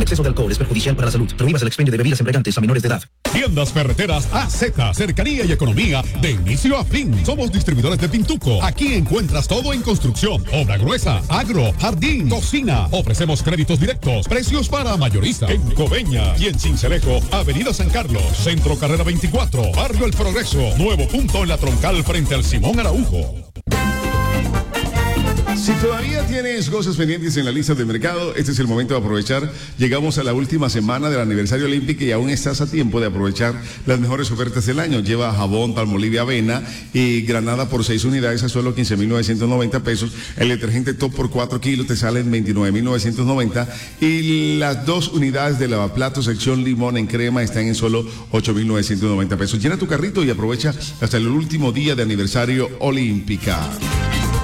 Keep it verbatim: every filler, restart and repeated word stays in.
exceso de alcohol es perjudicial para la salud. Prohíbas el expendio de bebidas embriagantes a menores de edad. Tiendas Ferreteras A Z, cercanía y economía de inicio a fin. Somos distribuidores de Pintuco. Aquí encuentras todo en construcción, obra gruesa, agro, jardín, cocina. Ofrecemos créditos directos, precios para mayorista. En Coveña y en Cincelejo, Avenida San Carlos, Centro Carrera veinticuatro, Barrio El Progreso, nuevo punto en la troncal frente al Simón Araujo. Si todavía tienes cosas pendientes en la lista de mercado, este es el momento de aprovechar. Llegamos a la última semana del aniversario olímpico y aún estás a tiempo de aprovechar las mejores ofertas del año. Lleva jabón Palmolive Avena y Granada por seis unidades a solo quince mil novecientos noventa pesos. El detergente Top por cuatro kilos te sale en veintinueve mil novecientos noventa y las dos unidades de lavaplatos sección limón en crema están en solo ocho mil novecientos noventa pesos. Llena tu carrito y aprovecha hasta el último día de aniversario olímpica.